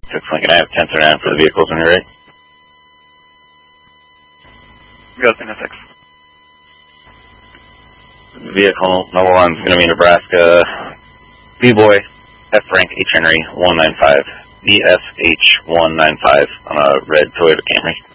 6 Lincoln, I have 1039 for the vehicles when you're ready. Go, Cena 6. Vehicle number 1 is going to be Nebraska B-Boy F. Frank H. Henry 195 BSH 195 on a red Toyota Camry.